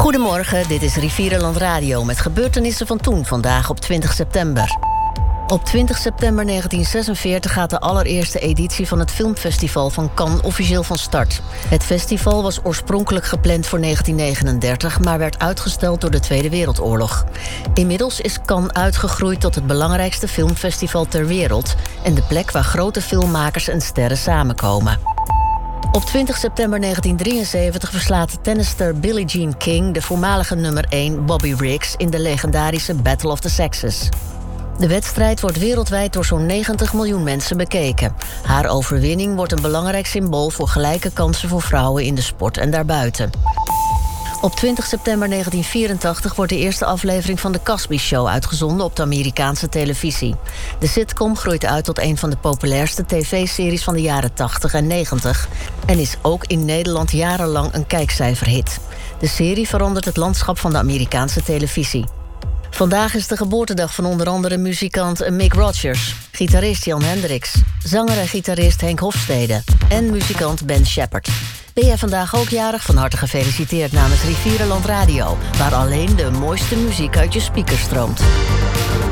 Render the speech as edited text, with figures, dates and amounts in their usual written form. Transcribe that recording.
Goedemorgen, dit is Rivierenland Radio met gebeurtenissen van toen, vandaag op 20 september. Op 20 september 1946 gaat de allereerste editie van het filmfestival van Cannes officieel van start. Het festival was oorspronkelijk gepland voor 1939, maar werd uitgesteld door de Tweede Wereldoorlog. Inmiddels is Cannes uitgegroeid tot het belangrijkste filmfestival ter wereld en de plek waar grote filmmakers en sterren samenkomen. Op 20 september 1973 verslaat tennisster Billie Jean King de voormalige nummer 1 Bobby Riggs in de legendarische Battle of the Sexes. De wedstrijd wordt wereldwijd door zo'n 90 miljoen mensen bekeken. Haar overwinning wordt een belangrijk symbool voor gelijke kansen voor vrouwen in de sport en daarbuiten. Op 20 september 1984 wordt de eerste aflevering van The Cosby Show uitgezonden op de Amerikaanse televisie. De sitcom groeit uit tot een van de populairste tv-series van de jaren 80 en 90... en is ook in Nederland jarenlang een kijkcijferhit. De serie verandert het landschap van de Amerikaanse televisie. Vandaag is de geboortedag van onder andere muzikant Mick Rodgers, gitarist Jan Hendricks, zanger en gitarist Henk Hofstede en muzikant Ben Shepherd. Ben jij vandaag ook jarig? Van harte gefeliciteerd namens Rivierenland Radio, waar alleen de mooiste muziek uit je speakers stroomt.